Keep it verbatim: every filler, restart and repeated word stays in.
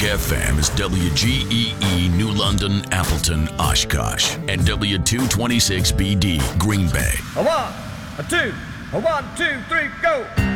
F M is W G E E New London, Appleton, Oshkosh, and W two twenty-six B D Green Bay. A one, a two, a one, two, three, go!